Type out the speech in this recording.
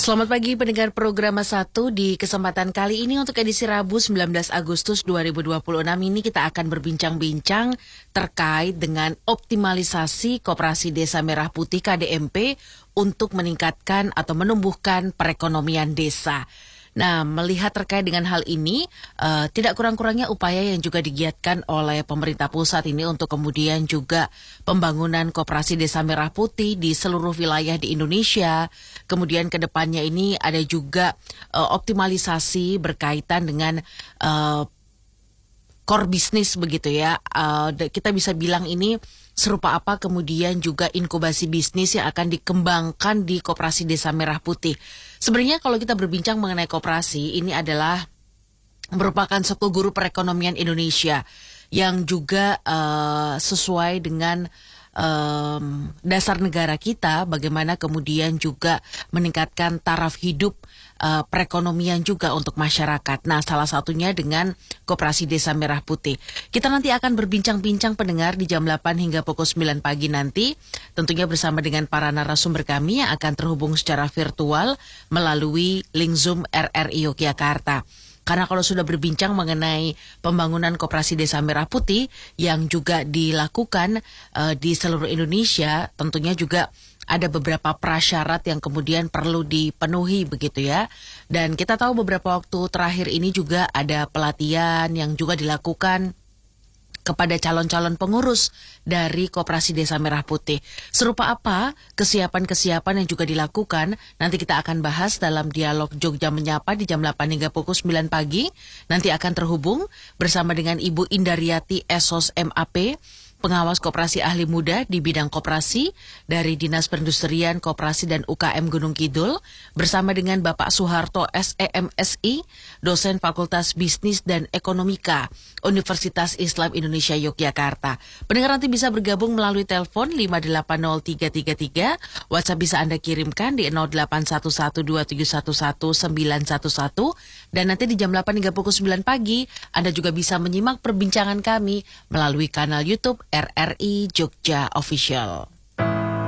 Selamat pagi pendengar program 1 di kesempatan kali ini untuk edisi Rabu 19 Agustus 2026 ini kita akan berbincang-bincang terkait dengan optimalisasi Koperasi Desa Merah Putih KDMP untuk meningkatkan atau menumbuhkan perekonomian desa. Nah, melihat terkait dengan hal ini, tidak kurang-kurangnya upaya yang juga digiatkan oleh pemerintah pusat ini untuk kemudian juga pembangunan Koperasi Desa Merah Putih di seluruh wilayah di Indonesia. Kemudian ke depannya ini ada juga optimalisasi berkaitan dengan core bisnis begitu ya. Kita bisa bilang ini serupa apa kemudian juga inkubasi bisnis yang akan dikembangkan di Koperasi Desa Merah Putih. Sebenarnya kalau kita berbincang mengenai koperasi, ini adalah merupakan suku guru perekonomian Indonesia yang juga sesuai dengan dasar negara kita, bagaimana kemudian juga meningkatkan taraf hidup perekonomian juga untuk masyarakat. Nah, salah satunya dengan Koperasi Desa Merah Putih. Kita nanti akan berbincang-bincang pendengar di jam 8 hingga pukul 9 pagi nanti, tentunya bersama dengan para narasumber kami yang akan terhubung secara virtual melalui link Zoom RRI Yogyakarta. Karena kalau sudah berbincang mengenai pembangunan Koperasi Desa Merah Putih yang juga dilakukan di seluruh Indonesia, tentunya juga ada beberapa prasyarat yang kemudian perlu dipenuhi begitu ya. Dan kita tahu beberapa waktu terakhir ini juga ada pelatihan yang juga dilakukan kepada calon-calon pengurus dari Koperasi Desa Merah Putih. Serupa apa kesiapan-kesiapan yang juga dilakukan? Nanti kita akan bahas dalam dialog Jogja Menyapa di jam 8 hingga pukul 9 pagi. Nanti akan terhubung bersama dengan Ibu Indaryati Esos MAP, pengawas koperasi ahli muda di bidang koperasi dari Dinas Perindustrian, Koperasi dan UKM Gunung Kidul, bersama dengan Bapak Soeharto SEMSI, dosen Fakultas Bisnis dan Ekonomika, Universitas Islam Indonesia Yogyakarta. Pendengar nanti bisa bergabung melalui telepon 5803333, WhatsApp bisa Anda kirimkan di 0811271111, dan nanti di jam 8 hingga pukul 9 pagi, Anda juga bisa menyimak perbincangan kami melalui kanal YouTube RRI Jogja Official.